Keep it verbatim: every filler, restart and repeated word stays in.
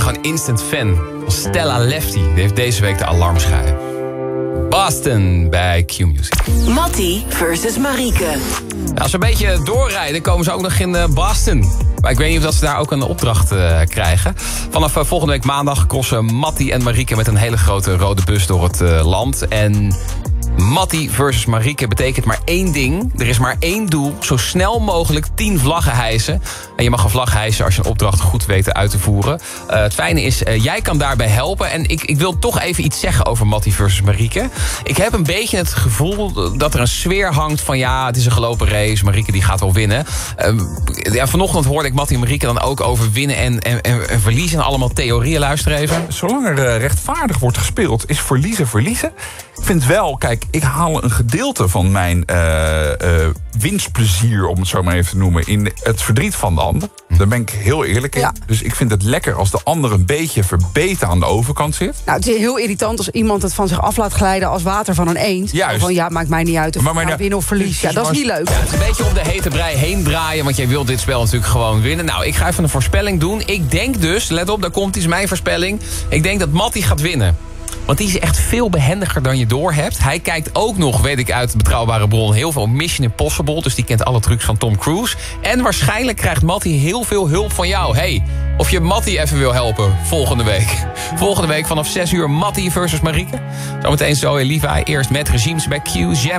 gewoon instant fan van Stella Lefty. Die heeft deze week de alarmschijf. Boston bij Q-Music. Mattie versus Marieke. Nou, als ze een beetje doorrijden, komen ze ook nog in uh, Boston. Maar ik weet niet of dat ze daar ook een opdracht uh, krijgen. Vanaf uh, volgende week maandag crossen Mattie en Marieke met een hele grote rode bus door het uh, land. En Mattie versus Marieke betekent maar één ding. Er is maar één doel. Zo snel mogelijk tien vlaggen hijsen. En je mag een vlag hijsen als je een opdracht goed weet uit te voeren. Uh, het fijne is, uh, jij kan daarbij helpen. En ik, ik wil toch even iets zeggen over Mattie versus Marieke. Ik heb een beetje het gevoel dat er een sfeer hangt van... ja, het is een gelopen race, Marieke die gaat wel winnen. Uh, ja, vanochtend hoorde ik Mattie en Marieke dan ook over winnen en, en, en, en verliezen. En allemaal theorieën, luister even. Zolang er uh, rechtvaardig wordt gespeeld, is verliezen verliezen. Ik vind wel, kijk, ik haal een gedeelte van mijn uh, uh, winstplezier, om het zo maar even te noemen, in het verdriet van de ander. Daar ben ik heel eerlijk in. Ja. Dus ik vind het lekker als de ander een beetje verbeten aan de overkant zit. Nou, het is heel irritant als iemand het van zich af laat glijden als water van een eend. Juist. Van ja, maakt mij niet uit of maar, maar, nou winnen of verlies. Ja, dat is niet leuk. Ja, het is een beetje om de hete brei heen draaien, want jij wilt dit spel natuurlijk gewoon winnen. Nou, ik ga even een voorspelling doen. Ik denk dus, let op, daar komt iets, mijn voorspelling. Ik denk dat Mattie gaat winnen. Want die is echt veel behendiger dan je doorhebt. Hij kijkt ook nog, weet ik uit betrouwbare bron, heel veel Mission Impossible. Dus die kent alle trucs van Tom Cruise. En waarschijnlijk krijgt Mattie heel veel hulp van jou. Hey, of je Mattie even wil helpen volgende week. Volgende week vanaf zes uur Mattie versus Marieke. Zometeen Zoe Levi. Eerst met regimes bij Q.